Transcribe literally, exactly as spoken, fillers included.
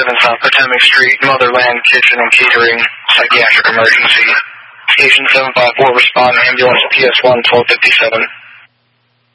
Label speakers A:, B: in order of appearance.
A: fifty-seven South Potomac Street, Motherland Kitchen and Catering, psychiatric emergency. Station seven five four, respond ambulance P S one twelve fifty-seven.